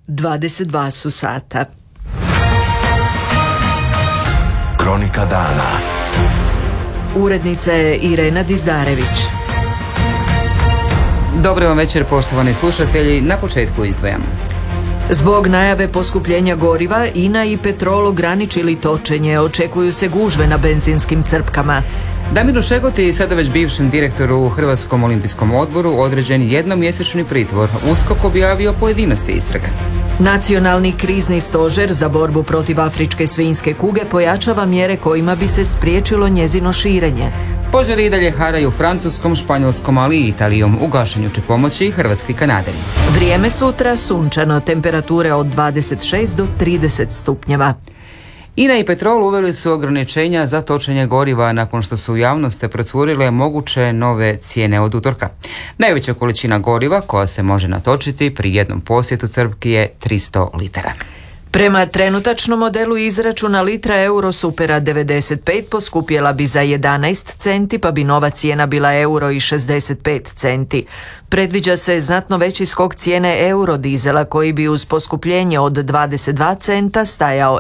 22 su sata. Kronika dana. Urednica je Irena Dizdarević. Dobro vam večer, poštovani slušatelji. Na početku izdvajam. Zbog najave poskupljenja goriva, INA i Petrol ograničili točenje. Očekuju se gužve na benzinskim crpkama. Damiru Šegoti, sada već bivšem direktoru u Hrvatskom olimpijskom odboru, određen jednomjesečni pritvor. USKOK objavio pojedinosti istrage. Nacionalni krizni stožer za borbu protiv afričke svinjske kuge pojačava mjere kojima bi se spriječilo njezino širenje. Požari i dalje haraju Francuskom, Španjolskom, ali i Italijom. U gašenju će pomoći i hrvatski kanaderi. Vrijeme sutra sunčano, temperature od 26 do 30 stupnjeva. INA i Petrol uveli su ograničenja za točenje goriva nakon što su u javnosti procurile moguće nove cijene od utorka. Najveća količina goriva koja se može natočiti pri jednom posjetu crpki je 300 litara. Prema trenutačnom modelu izračuna litra Eurosupera 95 poskupjela bi za 11 centi, pa bi nova cijena bila €1,65 centi. Predviđa se znatno veći skok cijene eurodizela koji bi uz poskupljenje od 22 centa stajao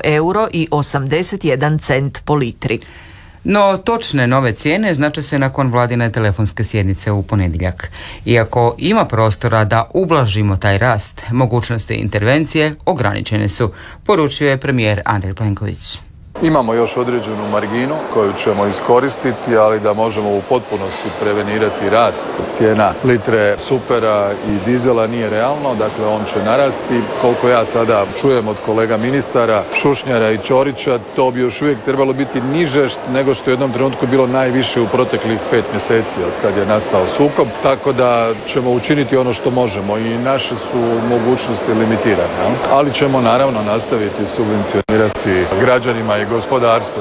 €1,81 cent po litri. No, točne nove cijene znače se nakon vladine telefonske sjednice u ponedjeljak. Iako ima prostora da ublažimo taj rast, mogućnosti intervencije ograničene su, poručio je premijer Andrej Plenković. Imamo još određenu marginu koju ćemo iskoristiti, ali da možemo u potpunosti prevenirati rast cijena litre supera i dizela nije realno, dakle on će narasti. Koliko ja sada čujem od kolega ministara Šušnjara i Ćorića, to bi još uvijek trebalo biti niže nego što je u jednom trenutku bilo najviše u proteklih 5 mjeseci od kad je nastao sukob, tako da ćemo učiniti ono što možemo i naše su mogućnosti limitirane, ali ćemo naravno nastaviti subvencionirati građanima i gospodarstvu.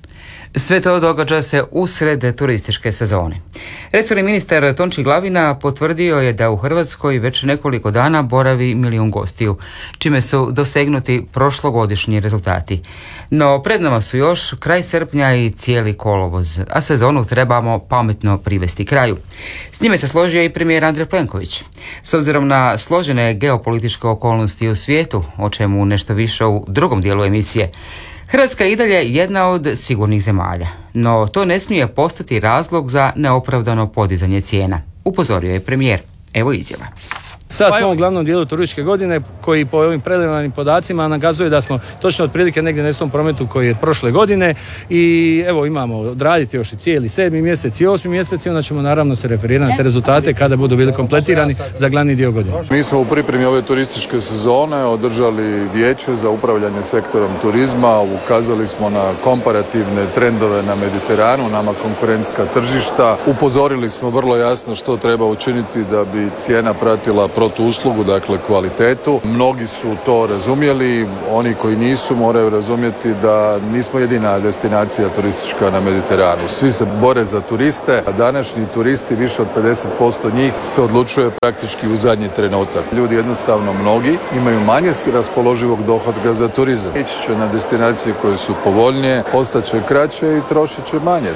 Sve to događa se usred turističke sezone. Resorni ministar Tonči Glavina potvrdio je da u Hrvatskoj već nekoliko dana boravi 1.000.000 gostiju, čime su dosegnuti prošlogodišnji rezultati. No pred nama su još kraj srpnja i cijeli kolovoz, a sezonu trebamo pametno privesti kraju. S njime se složio i premijer Andrej Plenković. S obzirom na složene geopolitičke okolnosti u svijetu, o čemu nešto više u drugom dijelu emisije, Hrvatska je i dalje jedna od sigurnih zemalja, no to ne smije postati razlog za neopravdano podizanje cijena, upozorio je premijer. Evo izjava. Sad smo u glavnom dijelu turističke godine koji po ovim preliminarnim podacima nakazuje da smo točno otprilike negdje na istom prometu koji je prošle godine i evo imamo odraditi još i cijeli 7. mjesec i 8. mjesec i onda ćemo naravno se referirati na te rezultate kada budu bili kompletirani za glavni dio godine. Mi smo u pripremi ove turističke sezone održali vijeće za upravljanje sektorom turizma, ukazali smo na komparativne trendove na Mediteranu, nama konkurentska tržišta, upozorili smo vrlo jasno što treba učiniti da bi cijena pratila protuuslugu, dakle kvalitetu. Mnogi su to razumjeli, oni koji nisu moraju razumjeti da nismo jedina destinacija turistička na Mediteranu. Svi se bore za turiste, a današnji turisti, više od 50% njih se odlučuje praktički u zadnji trenutak. Ljudi jednostavno mnogi imaju manje raspoloživog dohotka za turizam. Ići će na destinacije koje su povoljnije, ostaće kraće i trošit će manje.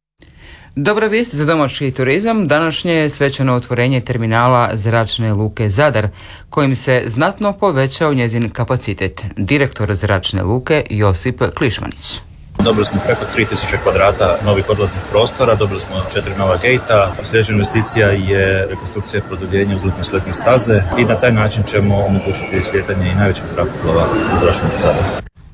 Dobra vijest za domaći turizam, današnje je svečano otvorenje terminala Zračne luke Zadar, kojim se znatno povećao njezin kapacitet. Direktor Zračne luke Josip Klišmanić. Dobili smo preko 3000 kvadrata novih odlaznih prostora, dobili smo 4 nova gejta. Sljedeća investicija je rekonstrukcija i produljenje uzletne sletne staze i na taj način ćemo omogućiti slijetanje i najvećeg zrakoplova u Zračnu luku Zadar.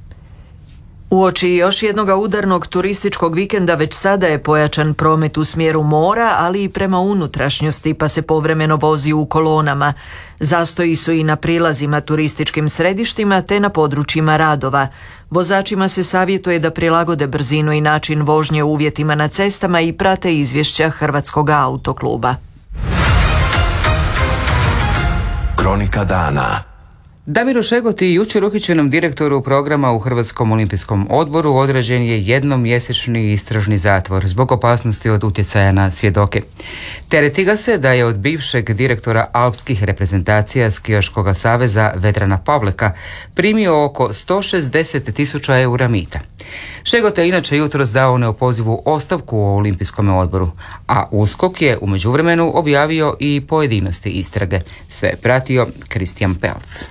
Uoči još jednoga udarnog turističkog vikenda već sada je pojačan promet u smjeru mora, ali i prema unutrašnjosti, pa se povremeno vozi u kolonama. Zastoji su i na prilazima turističkim središtima te na područjima radova. Vozačima se savjetuje da prilagode brzinu i način vožnje uvjetima na cestama i prate izvješća Hrvatskog autokluba. Kronika dana. Damiru Šegoti, jučer uhićenom direktoru programa u Hrvatskom olimpijskom odboru, određen je jednomjesečni istražni zatvor zbog opasnosti od utjecaja na svjedoke. Tereti ga se da je od bivšeg direktora alpskih reprezentacija Skijaškog saveza Vedrana Pavleka primio oko 160.000 eura mita. Šegota je inače jutros dao neopozivu ostavku u Olimpijskom odboru, a USKOK je u međuvremenu objavio i pojedinosti istrage. Sve je pratio Kristijan Pelc.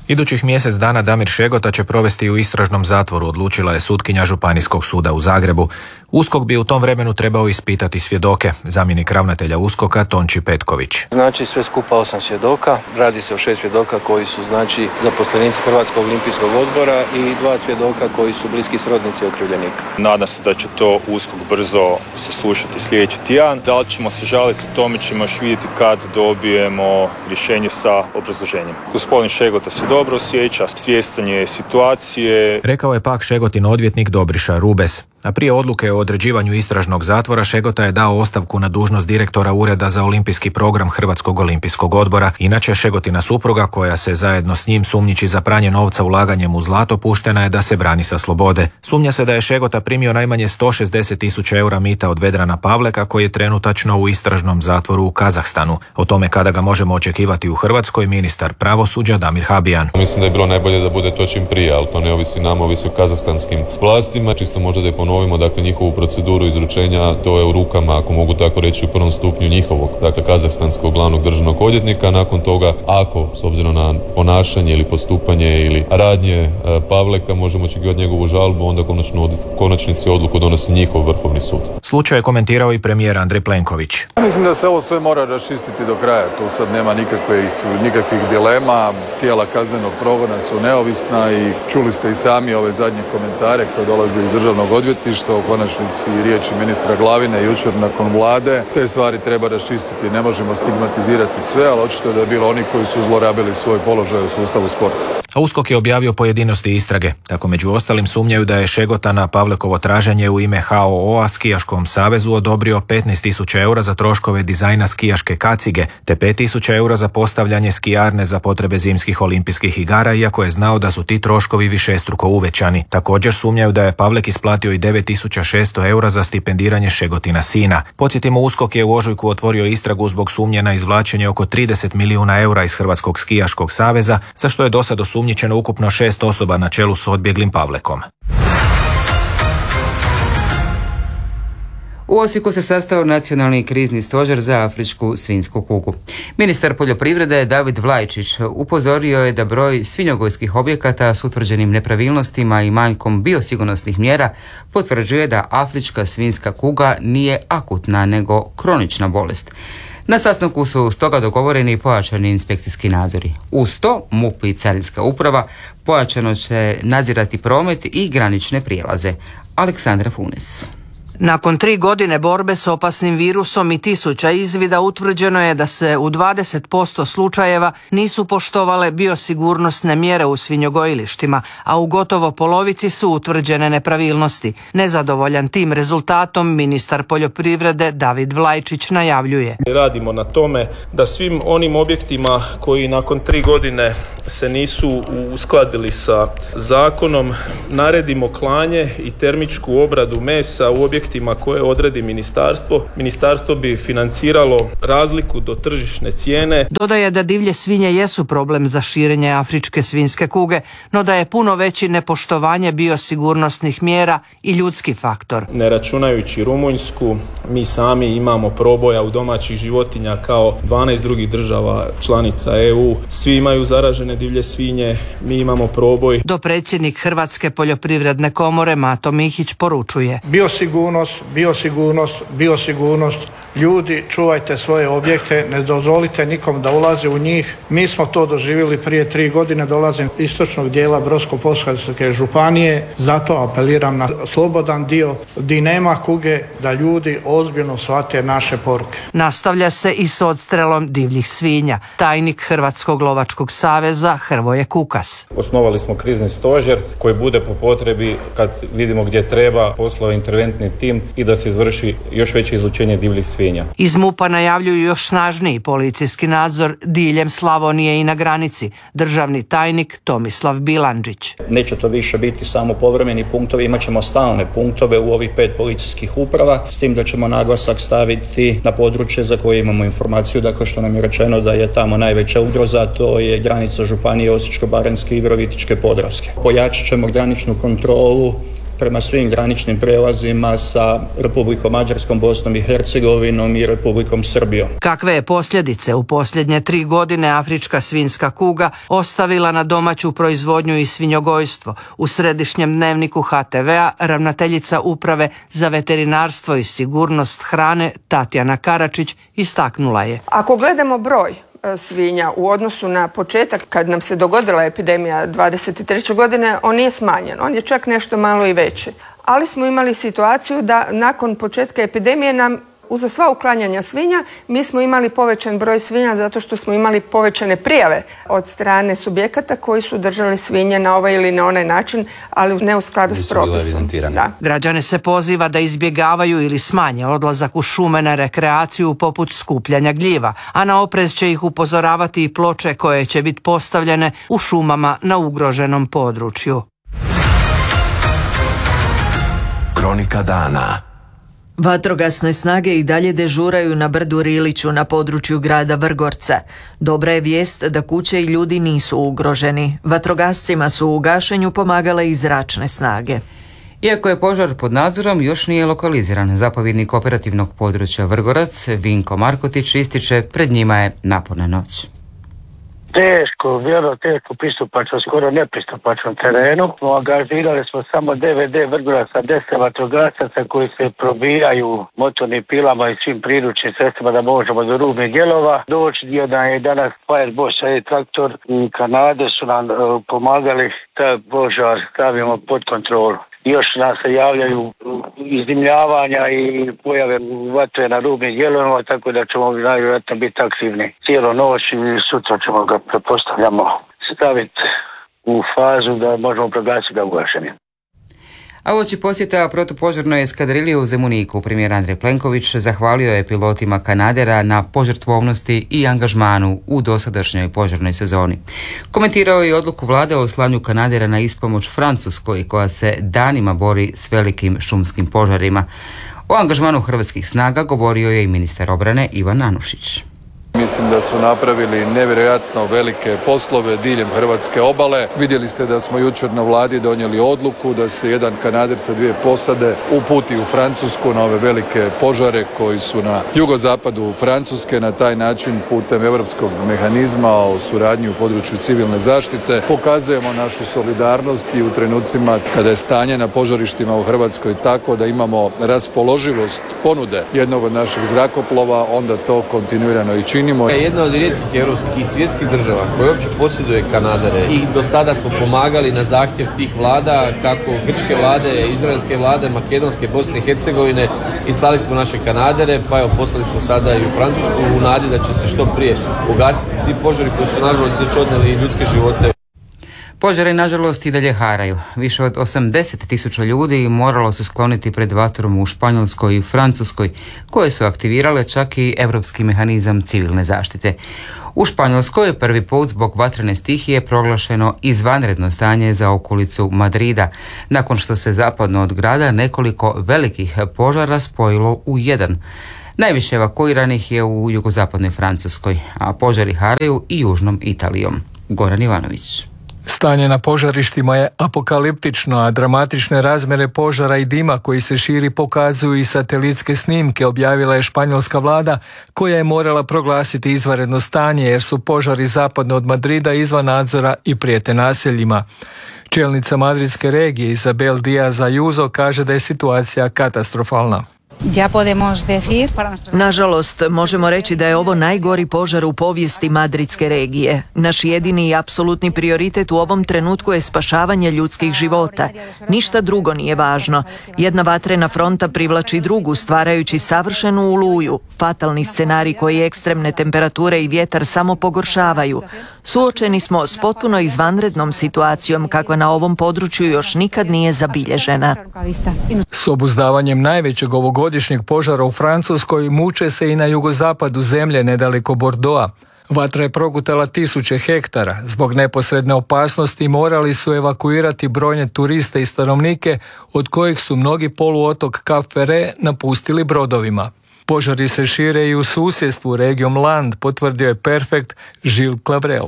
Idućih mjesec dana Damir Šegota će provesti u istražnom zatvoru, odlučila je sutkinja Županijskog suda u Zagrebu. USKOK bi u tom vremenu trebao ispitati svjedoke, zamjenik ravnatelja USKOK-a Tonči Petković. Znači sve skupa 8 svjedoka, radi se o 6 svjedoka koji su znači zaposlenici Hrvatskog olimpijskog odbora i 2 svjedoka koji su bliski srodnici okrivljenika. Nadam se da će to USKOK brzo saslušati sljedeći tjedan. Da li ćemo se žaliti, o tome ćemo još vidjeti kad dobijemo rješenje sa obrazloženjem. Gospodin Šegota se dobro osjeća, svjestan je situacije. Rekao je pak Šegotin odvjetnik Dobriša Rubes. A prije odluke o određivanju istražnog zatvora Šegota je dao ostavku na dužnost direktora Ureda za olimpijski program Hrvatskog olimpijskog odbora. Inače, Šegotina supruga, koja se zajedno s njim sumnjiči za pranje novca ulaganjem u zlato, puštena je da se brani sa slobode. Sumnja se da je Šegota primio najmanje 160.000 eura mita od Vedrana Pavleka, koji je trenutačno u istražnom zatvoru u Kazahstanu. O tome kada ga možemo očekivati u Hrvatskoj, ministar pravosuđa Damir Habijan. Mislim da je bilo najbolje da bude to čim prije, ali to ne ovisi nama, ovisi o kazahstanskim vlastima. Čisto možda da je ponovimo, dakle, njihovu proceduru izručenja, to je u rukama, ako mogu tako reći, u prvom stupnju njihovog, dakle, kazahstanskog glavnog državnog odvjetnika. Nakon toga, ako, s obzirom na ponašanje ili postupanje ili radnje Pavleka, možemo očekivati njegovu žalbu, onda konačnici odluku donosi njihov Vrhovni sud. Slučaj je komentirao i premijer Andrej Plenković. Mislim da se ovo sve mora raščistiti do kraja. Tu sad nema nikakvih dilema. Tijela kaznenog progona su neovisna i čuli ste i sami ove zadnje komentare koje dolaze iz državnog odvjetništva, u konačnici riječi ministra Glavine jučer nakon vlade. Te stvari treba raščistiti. Ne možemo stigmatizirati sve, ali očito je da je bilo oni koji su zlorabili svoj položaj u sustavu sporta. A USKOK je objavio pojedinosti istrage. Tako među ostalim sumnjaju da je Šegota na Pavlekovo traženje u ime HOO-a Skijaškom savezu odobrio 15.000 eura za troškove dizajna skijaške kacige, te 5.000 eura za postavljanje skijarne za potrebe zimskih olimpijskih igara, iako je znao da su ti troškovi višestruko uvećani. Također sumnjaju da je Pavlek isplatio i 9.600 eura za stipendiranje Šegotina sina. Podsjetimo, USKOK je u ožujku otvorio istragu zbog sumnje na izvlačenje oko 30 milijuna eura iz Hrvatskog skijaškog saveza, za što je dosad osumnjičeno ukupno 6 osoba na čelu s odbjeglim Pavlekom. U Osijeku se sastao nacionalni krizni stožer za afričku svinjsku kugu. Ministar poljoprivrede David Vlajčić upozorio je da broj svinjogojskih objekata s utvrđenim nepravilnostima i manjkom biosigurnosnih mjera potvrđuje da afrička svinjska kuga nije akutna nego kronična bolest. Na sastanku su stoga dogovoreni pojačani inspekcijski nadzori. Uz to MUP i Carinska uprava pojačano će nadzirati promet i granične prijelaze. Aleksandra Funes. Nakon 3 godine borbe s opasnim virusom i 1000 izvida utvrđeno je da se u 20% slučajeva nisu poštovale biosigurnosne mjere u svinjogojilištima, a u gotovo polovici su utvrđene nepravilnosti. Nezadovoljan tim rezultatom ministar poljoprivrede David Vlajčić najavljuje. Radimo na tome da svim onim objektima koji nakon 3 godine se nisu uskladili sa zakonom naredimo klanje i termičku obradu mesa u objektima koje odredi ministarstvo. Ministarstvo bi financiralo razliku do tržišne cijene. Dodaje da divlje svinje jesu problem za širenje afričke svinjske kuge, no da je puno veći nepoštovanje biosigurnosnih mjera i ljudski faktor. Ne računajući Rumunjsku, mi sami imamo proboja u domaćih životinja kao 12 drugih država članica EU. Svi imaju zaražene divlje svinje, mi imamo proboj. Dopredsjednik Hrvatske poljoprivredne komore Mato Mihić poručuje: Biosigurnost. Ljudi, čuvajte svoje objekte, ne dozvolite nikom da ulazi u njih. Mi smo to doživjeli prije 3 godine, dolazim iz istočnog dijela Brodsko-posavske županije, zato apeliram na slobodan dio gdje nema kuge, da ljudi ozbiljno shvate naše poruke. Nastavlja se i s odstrelom divljih svinja. Tajnik Hrvatskog lovačkog saveza Hrvoje Kukas. Osnovali smo krizni stožer koji bude po potrebi, kad vidimo gdje treba, poslao interventni tim i da se izvrši još veće izlučenje divljih svinja. Iz MUP-a najavljuju još snažniji policijski nadzor diljem Slavonije i na granici. Državni tajnik Tomislav Bilandžić. Neće to više biti samo povremeni punktovi, imat ćemo stalne punktove u ovih 5 policijskih uprava, s tim da ćemo naglasak staviti na područje za koje imamo informaciju, dakle što nam je rečeno da je tamo najveća ugroza, to je granica županije Osječko-baranjske i Virovitičke-podravske. Pojačat ćemo graničnu kontrolu prema svim graničnim prijelazima sa Republikom Mađarskom, Bosnom i Hercegovinom i Republikom Srbijom. Kakve je posljedice u posljednje 3 godine afrička svinjska kuga ostavila na domaću proizvodnju i svinjogojstvo? U središnjem dnevniku HTV-a ravnateljica Uprave za veterinarstvo i sigurnost hrane Tatjana Karačić istaknula je: ako gledamo broj svinja u odnosu na početak kad nam se dogodila epidemija 23. godine, on nije smanjen, on je čak nešto malo i veći. Ali smo imali situaciju da nakon početka epidemije nam uza sva uklanjanja svinja mi smo imali povećan broj svinja zato što smo imali povećane prijave od strane subjekata koji su držali svinje na ovaj ili na onaj način, ali ne u skladu s propisom. Da. Građane se poziva da izbjegavaju ili smanje odlazak u šume na rekreaciju poput skupljanja gljiva, a na oprez će ih upozoravati i ploče koje će biti postavljene u šumama na ugroženom području. Kronika dana. Vatrogasne snage i dalje dežuraju na brdu Riliću na području grada Vrgorca. Dobra je vijest da kuće i ljudi nisu ugroženi. Vatrogascima su u gašenju pomagale i zračne snage. Iako je požar pod nadzorom, još nije lokaliziran. Zapovjednik operativnog područja Vrgorac, Vinko Markotić, ističe pred njima je naporna noć. Teško pristupačno, skoro nepristupačnom terenu. Angažirali smo samo DVD Vrgorac sa 10 vatrogasaca koji se probijaju motornim pilama i svim priručnim sredstvima da možemo do rubnih dijelova doći. Jedan je danas Fireboss traktor i Kanade su nam pomagali da požar stavimo pod kontrolu. Još nam se javljaju izdimljavanja i pojave vatre na rubnim dijelovima, tako da ćemo najvjerojatno biti aktivni cijelu noć i sutra ćemo ga, pretpostavljamo, staviti u fazu da možemo proglasiti ga ugašenim. A uoči posjeta protupožarnoj eskadrili u Zemuniku, premijer Andrej Plenković zahvalio je pilotima Kanadera na požrtvovnosti i angažmanu u dosadašnjoj požarnoj sezoni. Komentirao je i odluku vlade o slanju Kanadera na ispomoć Francuskoj, koja se danima bori s velikim šumskim požarima. O angažmanu hrvatskih snaga govorio je i ministar obrane Ivan Anušić. Mislim da su napravili nevjerojatno velike poslove diljem hrvatske obale. Vidjeli ste da smo jučer na vladi donijeli odluku da se jedan Kanader sa 2 posade uputi u Francusku na ove velike požare koji su na jugozapadu Francuske. Na taj način putem europskog mehanizma o suradnji u području civilne zaštite pokazujemo našu solidarnost i u trenucima kada je stanje na požarištima u Hrvatskoj tako da imamo raspoloživost ponude jednog od naših zrakoplova, onda to kontinuirano i činimo. Jedna od rijetkih europskih i svjetskih država koja uopće posjeduje Kanadere i do sada smo pomagali na zahtjev tih vlada, kako grčke vlade, izraelske vlade, makedonske, Bosne i Hercegovine, i slali smo naše Kanadere, pa evo poslali smo sada i u Francusku u nadi da će se što prije ugasiti ti požari koji su nažalost već odnijeli ljudske živote. Požari nažalost i dalje haraju. Više od 80.000 ljudi moralo se skloniti pred vatrom u Španjolskoj i Francuskoj, koje su aktivirale čak i europski mehanizam civilne zaštite. U Španjolskoj je prvi put zbog vatrene stihije proglašeno izvanredno stanje za okolicu Madrida, nakon što se zapadno od grada nekoliko velikih požara spojilo u jedan. Najviše evakuiranih je u jugozapadnoj Francuskoj, a požari haraju i južnom Italijom. Goran Ivanović. Stanje na požarištima je apokaliptično, a dramatične razmjere požara i dima koji se širi pokazuju i satelitske snimke, objavila je španjolska vlada, koja je morala proglasiti izvanredno stanje jer su požari zapadno od Madrida izvan nadzora i prijete naseljima. Čelnica madridske regije Isabel Díaz Ayuso kaže da je situacija katastrofalna. Nažalost, možemo reći da je ovo najgori požar u povijesti madridske regije. Naš jedini i apsolutni prioritet u ovom trenutku je spašavanje ljudskih života. Ništa drugo nije važno. Jedna vatrena fronta privlači drugu, stvarajući savršenu oluju. Fatalni scenarij koji ekstremne temperature i vjetar samo pogoršavaju. Suočeni smo s potpuno izvanrednom situacijom kakva na ovom području još nikad nije zabilježena. S obuzdavanjem najvećeg ovogodišnjeg požara u Francuskoj muče se i na jugozapadu zemlje nedaleko Bordeauxa. Vatra je progutala 1000 hektara. Zbog neposredne opasnosti morali su evakuirati brojne turiste i stanovnike, od kojih su mnogi poluotok Cap Ferret napustili brodovima. Požari se šire i u susjedstvu regijom Land, potvrdio je Perfect Gilles Clavrel.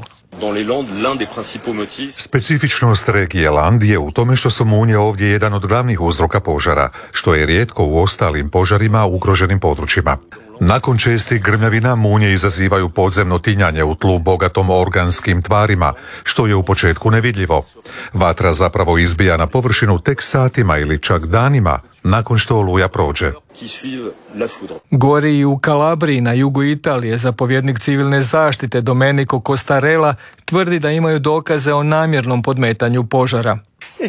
Specifičnost regije Land je u tome što su munje ovdje jedan od glavnih uzroka požara, što je rijetko u ostalim požarima u ugroženim područjima. Nakon čestih grmljavina munje izazivaju podzemno tinjanje u tlu bogatom organskim tvarima, što je u početku nevidljivo. Vatra zapravo izbija na površinu tek satima ili čak danima nakon što oluja prođe. Gori i u Kalabriji na jugu Italije zapovjednik civilne zaštite Domenico Costarella tvrdi da imaju dokaze o namjernom podmetanju požara.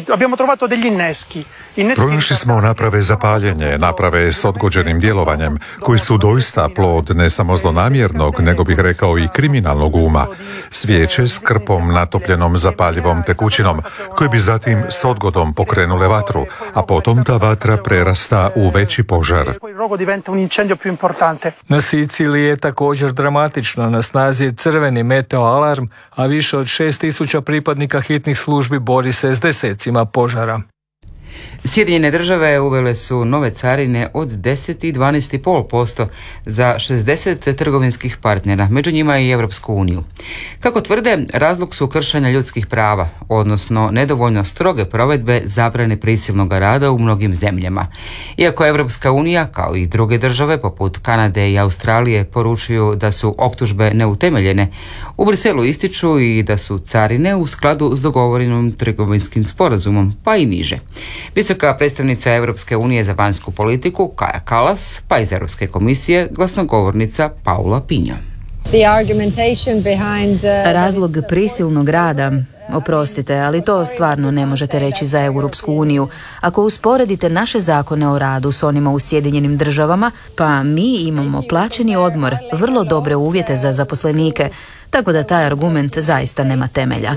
Pronašli smo naprave za paljenje, naprave s odgođenim djelovanjem, koji su doista plod ne samo zlonamjernog, nego bih rekao i kriminalnog uma. Svijeće s krpom natopljenom zapaljivom tekućinom, koje bi zatim s odgodom pokrenule vatru, a potom ta vatra prerasta u veći požar. Na Siciliji je također dramatično, na snazi je crveni meteo alarm, a više od 6.000 pripadnika hitnih službi bori se s desecima požara. Sjedinjene države uvele su nove carine od 10 i 12,5% za 60 trgovinskih partnera, među njima i Europsku uniju. Kako tvrde, razlog su kršenja ljudskih prava, odnosno nedovoljno stroge provedbe zabrane prisilnog rada u mnogim zemljama. Iako Europska unija, kao i druge države poput Kanade i Australije, poručuju da su optužbe neutemeljene, u Briselu ističu i da su carine u skladu s dogovorenim trgovinskim sporazumom, pa i niže. Visoka predstavnica Europske unije za vanjsku politiku Kaja Kallas, pa iz Europske komisije glasnogovornica Paula Pinho. Razlog prisilnog rada, oprostite, ali to stvarno ne možete reći za Europsku uniju. Ako usporedite naše zakone o radu s onima u Sjedinjenim državama, pa mi imamo plaćeni odmor, vrlo dobre uvjete za zaposlenike, tako da taj argument zaista nema temelja.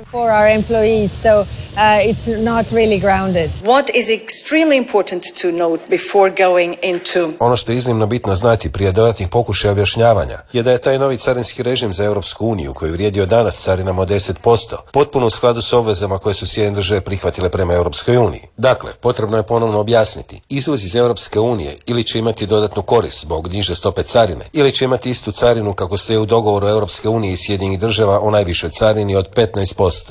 Ono što je iznimno bitno znati prije dodatnih pokušaja objašnjavanja je da je taj novi carinski režim za Europsku uniju, koji vrijedi od danas carinama od 10%, potpuno u skladu s obvezama koje su Sjedinjene države prihvatile prema Europskoj uniji. Dakle, potrebno je ponovno objasniti, izvoz iz Europske unije ili će imati dodatnu korist zbog niže stope carine, ili će imati istu carinu kako stoji u dogovoru Europske unije i Sjedinjenih država o najvišoj carini od 15%.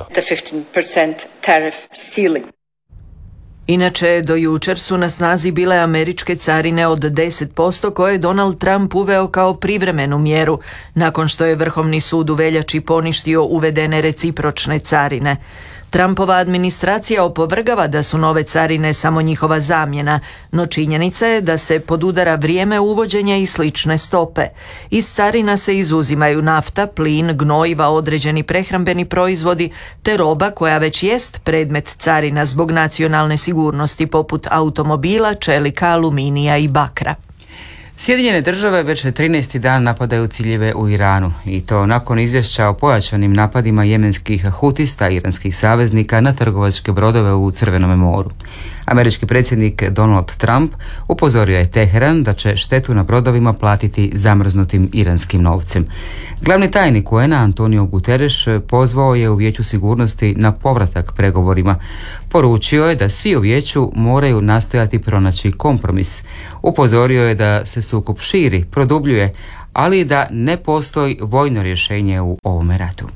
Inače, do jučer su na snazi bile američke carine od 10% koje je Donald Trump uveo kao privremenu mjeru, nakon što je Vrhovni sud u veljači poništio uvedene recipročne carine. Trumpova administracija opovrgava da su nove carine samo njihova zamjena, no činjenica je da se podudara vrijeme uvođenja i slične stope. Iz carina se izuzimaju nafta, plin, gnojiva, određeni prehrambeni proizvodi te roba koja već jest predmet carina zbog nacionalne sigurnosti poput automobila, čelika, aluminija i bakra. Sjedinjene države već 13. dan napadaju ciljeve u Iranu i to nakon izvješća o pojačanim napadima jemenskih hutista i iranskih saveznika na trgovačke brodove u Crvenome moru. Američki predsjednik Donald Trump upozorio je Teheran da će štetu na brodovima platiti zamrznutim iranskim novcem. Glavni tajnik UN-a Antonio Guterres pozvao je u Vijeću sigurnosti na povratak pregovorima. Poručio je da svi u Vijeću moraju nastojati pronaći kompromis. Upozorio je da se sukob širi, produbljuje, ali da ne postoji vojno rješenje u ovome ratu.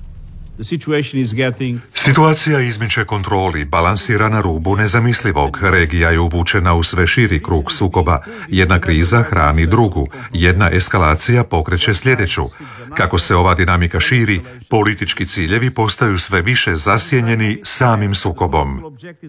Situacija izmiče kontroli, balansira na rubu nezamislivog, regija je uvučena u sve širi krug sukoba, jedna kriza hrani drugu, jedna eskalacija pokreće sljedeću. Kako se ova dinamika širi, politički ciljevi postaju sve više zasjenjeni samim sukobom.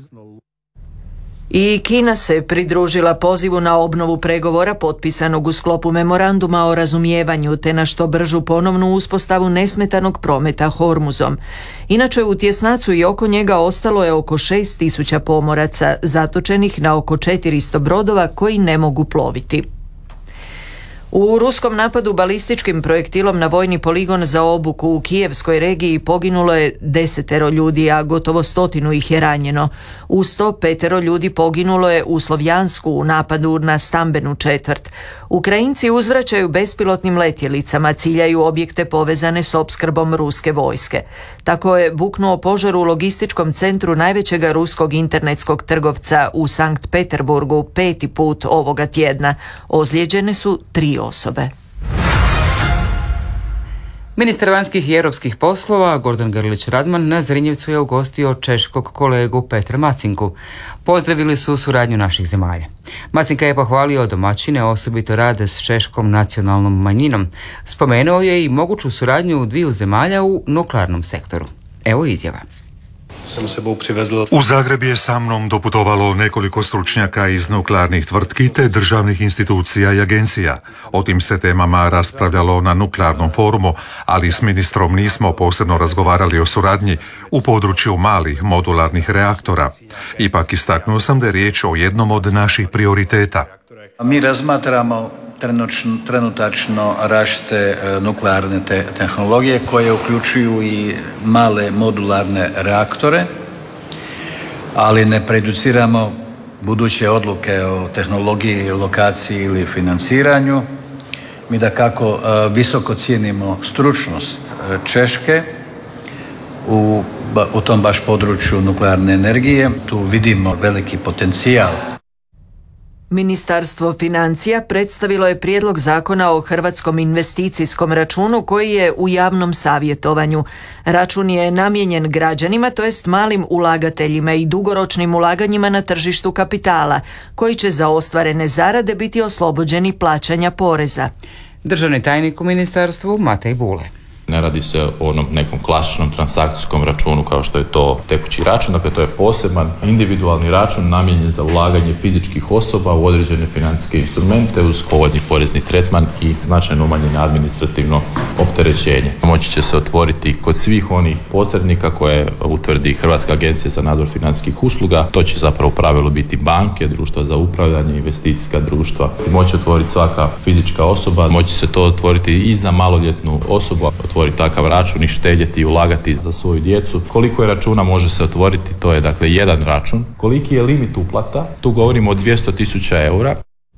I Kina se pridružila pozivu na obnovu pregovora potpisanog u sklopu memoranduma o razumijevanju te na što bržu ponovnu uspostavu nesmetanog prometa Hormuzom. Inače, u tjesnacu i oko njega ostalo je oko 6.000 pomoraca zatočenih na oko 400 brodova koji ne mogu ploviti. U ruskom napadu balističkim projektilom na vojni poligon za obuku u Kijevskoj regiji poginulo je 10 ljudi, a gotovo 100 ih je ranjeno. Uz to 5 ljudi poginulo je u Slovjansku u napadu na stambenu četvrt. Ukrajinci uzvraćaju bespilotnim letjelicama, ciljaju objekte povezane s opskrbom ruske vojske. Tako je buknuo požar u logističkom centru najvećega ruskog internetskog trgovca u Sankt Peterburgu 5. put ovoga tjedna. Ozlijeđene su 3 osobe. Ministar vanjskih i europskih poslova Gordan Grlić Radman na Zrinjevcu je ugostio češkog kolegu Petra Macinku. Pozdravili su suradnju naših zemalja. Macinka je pohvalio domaćine, osobito rade s češkom nacionalnom manjinom. Spomenuo je i moguću suradnju dviju zemalja u nuklearnom sektoru. Evo izjava. U Zagreb je sa mnom doputovalo nekoliko stručnjaka iz nuklearnih tvrtki te državnih institucija i agencija. O tim se temama raspravljalo na nuklearnom forumu, ali s ministrom nismo posebno razgovarali o suradnji u području malih modularnih reaktora. Ipak istaknuo sam da je riječ o jednom od naših prioriteta. Mi razmatramo trenutačno različite nuklearne tehnologije koje uključuju i male modularne reaktore, ali ne prejudiciramo buduće odluke o tehnologiji, lokaciji ili financiranju. Mi dakako visoko cijenimo stručnost Češke u tom baš području nuklearne energije. Tu vidimo veliki potencijal. Ministarstvo financija predstavilo je prijedlog zakona o Hrvatskom investicijskom računu koji je u javnom savjetovanju. Račun je namijenjen građanima, to jest malim ulagateljima i dugoročnim ulaganjima na tržištu kapitala, koji će za ostvarene zarade biti oslobođeni plaćanja poreza. Državni tajnik u ministarstvu Matej Bule. Ne radi se o onom nekom klasičnom transakcijskom računu kao što je to tekući račun, dakle to je poseban individualni račun namijenjen za ulaganje fizičkih osoba u određene financijske instrumente uz povoljni porezni tretman i značajno umanjeno administrativno opterećenje. Moći će se otvoriti kod svih onih posrednika koje utvrdi Hrvatska agencija za nadzor financijskih usluga. To će zapravo u pravilu biti banke, društva za upravljanje, investicijska društva. Moći otvoriti svaka fizička osoba, moći se to otvoriti i za maloljetnu osobu, otvoriti takav račun i štedjeti i ulagati za svoju djecu. Koliko je računa može se otvoriti, to je dakle jedan račun. Koliki je limit uplata, tu govorimo o 200.000 eura.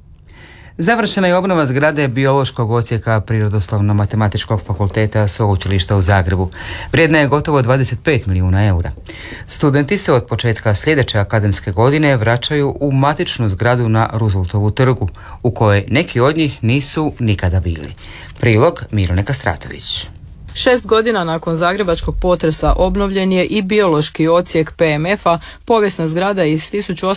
Završena je obnova zgrade biološkog odsjeka Prirodoslovno-matematičkog fakulteta Sveučilišta u Zagrebu. Vrijedna je gotovo 25 milijuna eura. Studenti se od početka sljedeće akademske godine vraćaju u matičnu zgradu na Rooseveltovu trgu, u kojoj neki od njih nisu nikada bili. Prilog Mirone Kastratović. 6 godina nakon zagrebačkog potresa obnovljen je i biološki odsjek PMF-a, povijesna zgrada iz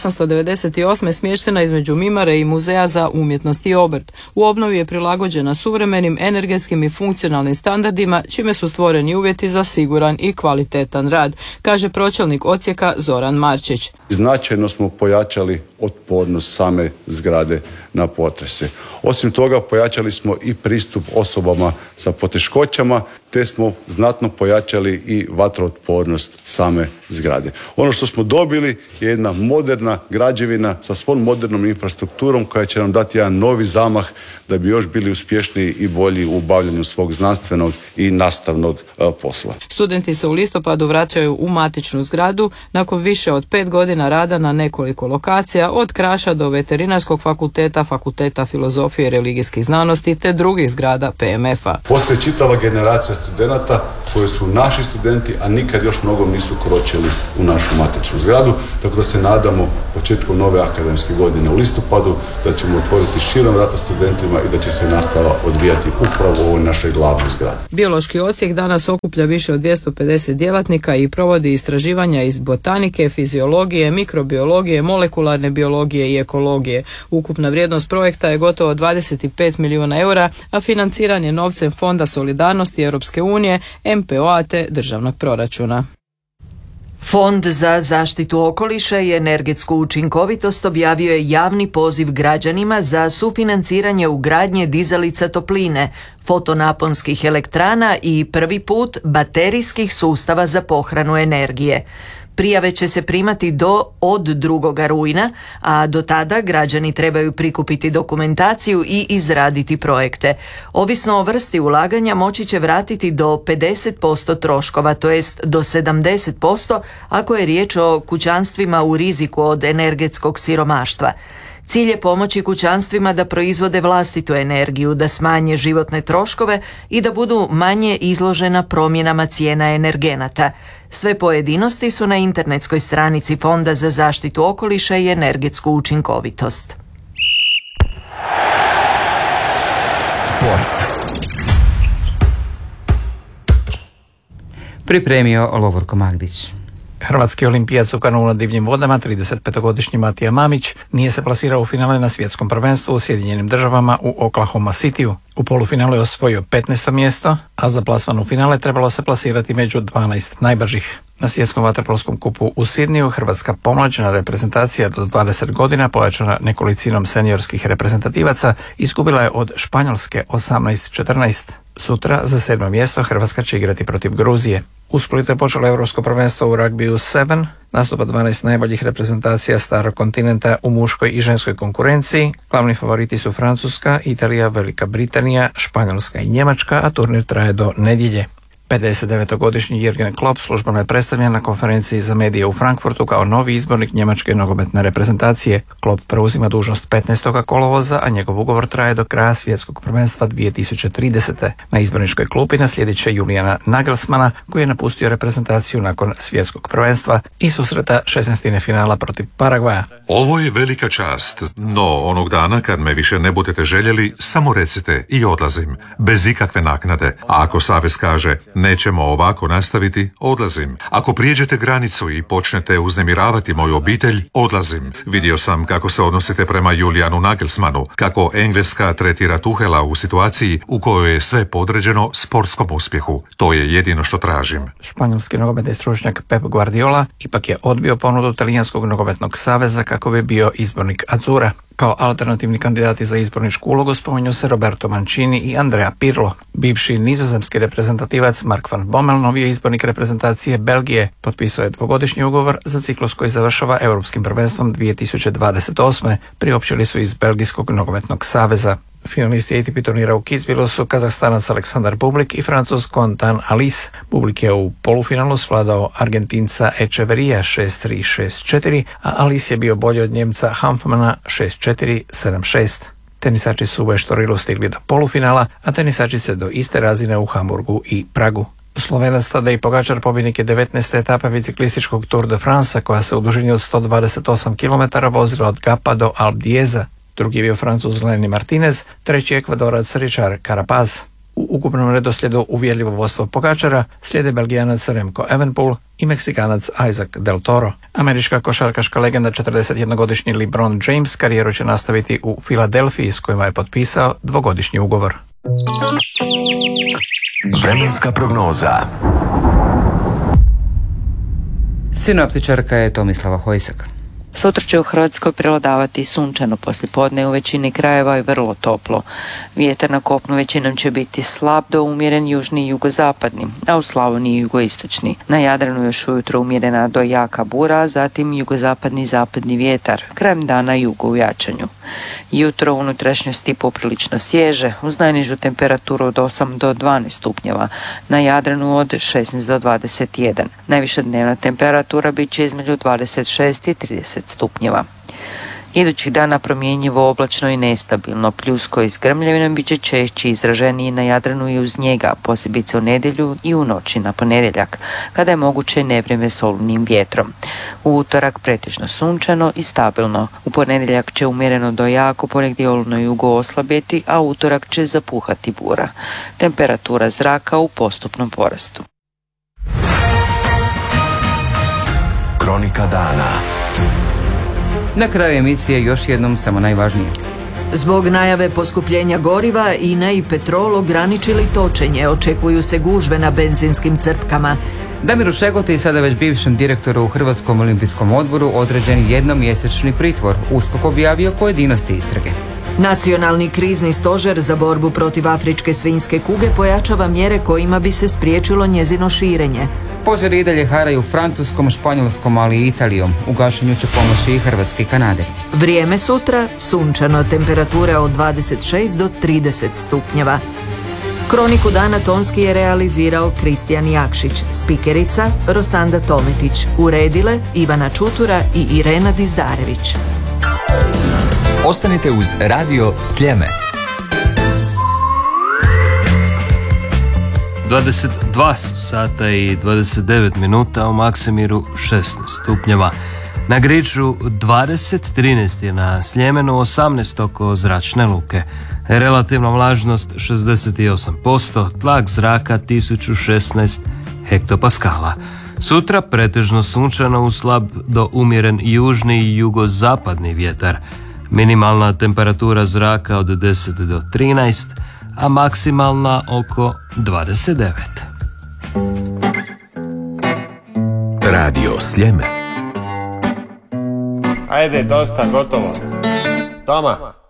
1898. smještena između Mimare i Muzeja za umjetnost i obrt. U obnovi je prilagođena suvremenim energetskim i funkcionalnim standardima, čime su stvoreni uvjeti za siguran i kvalitetan rad, kaže pročelnik odsjeka Zoran Marčić. Značajno smo pojačali otpornost same zgrade na potrese. Osim toga, pojačali smo i pristup osobama sa poteškoćama, te smo znatno pojačali i vatrootpornost same zgrade. Ono što smo dobili je jedna moderna građevina sa svom modernom infrastrukturom koja će nam dati jedan novi zamah da bi još bili uspješniji i bolji u obavljanju svog znanstvenog i nastavnog posla. Studenti se u listopadu vraćaju u matičnu zgradu nakon više od 5 godina rada na nekoliko lokacija, od Kraša do Veterinarskog fakulteta, Fakulteta filozofije i religijskih znanosti te drugih zgrada PMF-a. Postoji čitava generacija studenata koji su naši studenti, a nikad još mnogo nisu kročili u našu matičnu zgradu, tako da se nadamo početkom nove akademske godine u listopadu da ćemo otvoriti širom vrata studentima i da će se nastava odvijati upravo u ovoj našoj glavnoj zgradi. Biološki odsjek danas okuplja više od 250 djelatnika i provodi istraživanja iz botanike, fiziologije, mikrobiologije, molekularne biologije i ekologije. Ukupna vrijednost projekta je gotovo 25 milijuna eura, a financiran je novcem Fonda solidarnosti Europske unije, MPO-a te državnog proračuna. Fond za zaštitu okoliša i energetsku učinkovitost objavio je javni poziv građanima za sufinanciranje ugradnje dizalica topline, fotonaponskih elektrana i prvi put baterijskih sustava za pohranu energije. Prijave će se primati od 2. rujna, a do tada građani trebaju prikupiti dokumentaciju i izraditi projekte. Ovisno o vrsti ulaganja moći će vratiti do 50% troškova, to jest do 70% ako je riječ o kućanstvima u riziku od energetskog siromaštva. Cilj je pomoći kućanstvima da proizvode vlastitu energiju, da smanje životne troškove i da budu manje izložena promjenama cijena energenata. Sve pojedinosti su na internetskoj stranici Fonda za zaštitu okoliša i energetsku učinkovitost. Sport. Pripremio Lovorko Magdić. Hrvatski olimpijac u kanulu na divljim vodama, 35-godišnji Matija Mamić, nije se plasirao u finale na svjetskom prvenstvu u Sjedinjenim Državama u Oklahoma Cityu. U polufinalu je osvojio 15. mjesto, a za plasman u finale trebalo se plasirati među 12 najbržih. Na svjetskom vaterpolskom kupu u Sidniju hrvatska pomlađena reprezentacija do 20 godina, pojačana nekolicinom seniorskih reprezentativaca, izgubila je od Španjolske 18-14. Sutra za 7. mjesto Hrvatska će igrati protiv Gruzije. U Splitu je počelo Europsko prvenstvo u ragbiju 7, nastupa 12 najboljih reprezentacija starog kontinenta u muškoj i ženskoj konkurenciji. Glavni favoriti su Francuska, Italija, Velika Britanija, Španjolska i Njemačka, a turnir traje do nedjelje. 59-godišnji Jürgen Klopp službeno je predstavljen na konferenciji za medije u Frankfurtu kao novi izbornik njemačke nogometne reprezentacije. Klopp preuzima dužnost 15. kolovoza, a njegov ugovor traje do kraja svjetskog prvenstva 2030. Na izborničkoj klupi naslijedit će Julijana Nagelsmana, koji je napustio reprezentaciju nakon svjetskog prvenstva i susreta 16. finala protiv Paragvaja. Ovo je velika čast, no onog dana kad me više ne budete željeli, samo recite i odlazim, bez ikakve naknade. A ako savez kaže nećemo ovako nastaviti, odlazim. Ako prijeđete granicu i počnete uznemiravati moju obitelj, odlazim. Vidio sam kako se odnosite prema Julijanu Nagelsmanu, kako Engleska tretira Tuhela u situaciji u kojoj je sve podređeno sportskom uspjehu. To je jedino što tražim. Španjolski nogometni stručnjak Pep Guardiola ipak je odbio ponudu Talijanskog nogometnog saveza kako bi bio izbornik Azzurra. Kao alternativni kandidati za izborničku ulogu spominju se Roberto Mancini i Andrea Pirlo. Bivši nizozemski reprezentativac Mark van Bommel, novi je izbornik reprezentacije Belgije, potpisao je 2-godišnji ugovor za ciklus koji završava Europskim prvenstvom 2028. Priopćili su iz Belgijskog nogometnog saveza. Finalisti ATP turnira u Kitzbühelu su Kazahstanac Aleksandar Bublik i Francuz Quentin Alice. Bublik je u polufinalu svladao Argentinca Echeverija 6-3, 6-4, a Alice je bio bolji od Njemca Hanfmana 6-4, 7-6. Tenisači su u Estorilu stigli do polufinala, a tenisačice do iste razine u Hamburgu i Pragu. Slovenac Tadej Pogačar pobjednik je 19. etape biciklističkog Tour de France, koja se u dužini od 128 km vozila od Gapa do Alpe d'Huez. Drugi je bio Francuz Lenny Martinez, treći Ekvadorac Richard Carapaz. U ukupnom redoslijedu uvjerljivo vodstvo Pogačara slijede Belgijanac Remco Evenepoel i Meksikanac Isaac Del Toro. Američka košarkaška legenda 41-godišnji LeBron James karijeru će nastaviti u Filadelfiji, s kojima je potpisao 2-godišnji ugovor. Vremenska prognoza. Sinoptičarka je Tomislava Hojsak. Sutra će u Hrvatskoj prevladavati sunčano poslijepodne, u većini krajeva i vrlo toplo. Vjetar na kopnu većinom će biti slab do umjeren južni i jugozapadni, a u Slavoniji jugoistočni. Na Jadranu još ujutro umjerena do jaka bura, a zatim jugozapadni i zapadni vjetar, krajem dana jugo u jačanju. Jutro u unutrašnjosti poprilično svježe, uz najnižu temperaturu od 8 do 12 stupnjeva, na Jadranu od 16 do 21. Najviša dnevna temperatura bit će između 26 i 30 stupnjeva. Idućih dana promjenjivo, oblačno i nestabilno, pljusko i s grmljavinom bit će češći izraženiji na Jadranu i uz njega, posebice u nedjelju i u noći na ponedjeljak, kada je moguće nevrijeme s olujnim vjetrom. U utorak pretežno sunčano i stabilno. U ponedjeljak će umjereno do jako ponegdje olujno jugo oslabjeti, a utorak će zapuhati bura. Temperatura zraka u postupnom porastu. Kronika dana. Na kraju emisije još jednom samo najvažnije. Zbog najave poskupljenja goriva, INA i Petrol ograničili točenje, očekuju se gužve na benzinskim crpkama. Damiru Šegoti, sada već bivšem direktoru u Hrvatskom olimpijskom odboru, određen jednomjesečni pritvor. USKOK objavio pojedinosti istrage. Nacionalni krizni stožer za borbu protiv afričke svinjske kuge pojačava mjere kojima bi se spriječilo njezino širenje. Požari i dalje haraju Francuskom, Španjolskom, ali i Italijom. U gašenju će pomoći i Hrvatski i Kanaderi. Vrijeme sutra, sunčano, temperature od 26 do 30 stupnjeva. Kroniku dana tonski je realizirao Kristijan Jakšić, spikerica Rosanda Tometić, uredile Ivana Čutura i Irena Dizdarević. Ostanite uz Radio Sljeme. 22 sata i 29 minuta, u Maksimiru 16 stupnjeva. Na Griču 13 je na Sljemenu, 18 oko Zračne luke. Relativna vlažnost 68%, tlak zraka 1016 hektopaskala. Sutra pretežno sunčano uz slab do umjeren južni i jugozapadni vjetar. Minimalna temperatura zraka od 10 do 13, a maksimalna oko 29. Radio Sljeme. Ajde, dosta, gotovo. Toma.